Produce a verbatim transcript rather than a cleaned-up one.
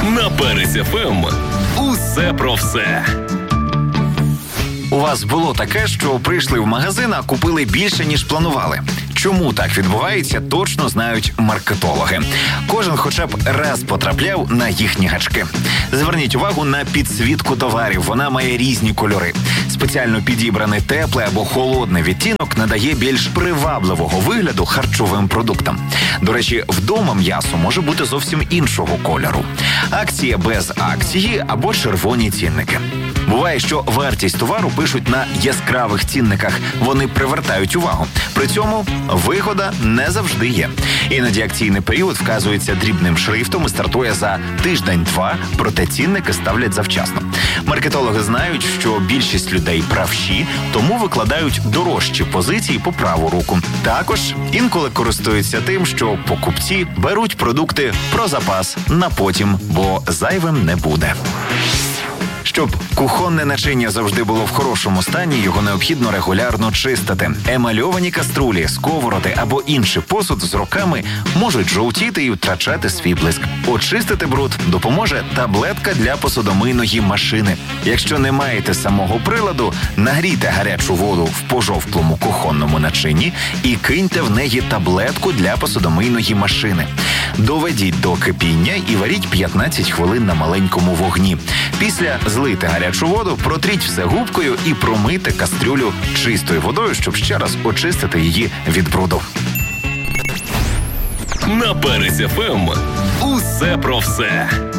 На Перець еф ем усе про все. У вас було таке, що прийшли в магазин, а купили більше, ніж планували? Чому так відбувається, точно знають маркетологи. Кожен хоча б раз потрапляв на їхні гачки. Зверніть увагу на підсвітку товарів. Вона має різні кольори. Спеціально підібраний теплий або холодний відтінок надає більш привабливого вигляду харчовим продуктам. До речі, вдома м'ясо може бути зовсім іншого кольору. Акція без акції або червоні цінники. Буває, що вартість товару пишуть на яскравих цінниках. Вони привертають увагу. При цьому вигода не завжди є. Іноді акційний період вказується дрібним шрифтом і стартує за тиждень-два, проте цінники ставлять завчасно. Маркетологи знають, що більшість людей правші, тому викладають дорожчі позиції по праву руку. Також інколи користуються тим, що покупці беруть продукти про запас на потім, бо зайвим не буде. Щоб кухонне начиння завжди було в хорошому стані, його необхідно регулярно чистити. Емальовані каструлі, сковороди або інший посуд з роками можуть жовтіти і втрачати свій блиск. Очистити бруд допоможе таблетка для посудомийної машини. Якщо не маєте самого приладу, нагрійте гарячу воду в пожовклому кухонному начинні і киньте в неї таблетку для посудомийної машини. Доведіть до кипіння і варіть п'ятнадцять хвилин на маленькому вогні. Після злийте гарячу воду, протріть все губкою і промийте кастрюлю чистою водою, щоб ще раз очистити її від бруду. На Перець еф ем усе про все.